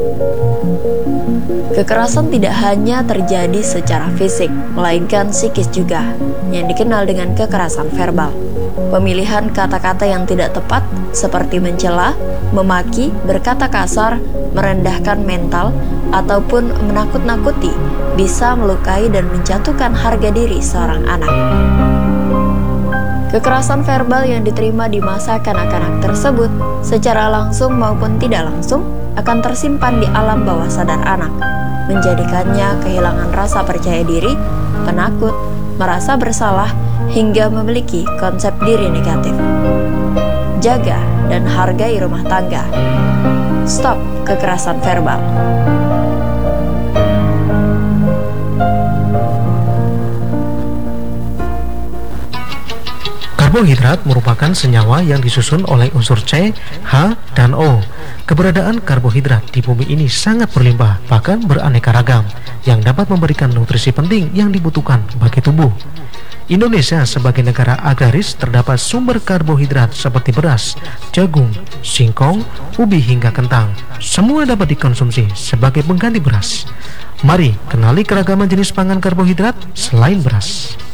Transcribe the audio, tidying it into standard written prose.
Kekerasan tidak hanya terjadi secara fisik, melainkan psikis juga, yang dikenal dengan kekerasan verbal. Pemilihan kata-kata yang tidak tepat, seperti mencela, memaki, berkata kasar, merendahkan mental, ataupun menakut-nakuti, bisa melukai dan menjatuhkan harga diri seorang anak. Kekerasan verbal yang diterima di masa kanak-kanak tersebut, secara langsung maupun tidak langsung, akan tersimpan di alam bawah sadar anak, menjadikannya kehilangan rasa percaya diri, penakut, merasa bersalah, hingga memiliki konsep diri negatif. Jaga dan hargai rumah tangga. Stop kekerasan verbal. Karbohidrat merupakan senyawa yang disusun oleh unsur C, H, dan O. Keberadaan karbohidrat di bumi ini sangat berlimpah, bahkan beraneka ragam, yang dapat memberikan nutrisi penting yang dibutuhkan bagi tubuh. Indonesia sebagai negara agraris terdapat sumber karbohidrat seperti beras, jagung, singkong, ubi hingga kentang. Semua dapat dikonsumsi sebagai pengganti beras. Mari kenali keragaman jenis pangan karbohidrat selain beras.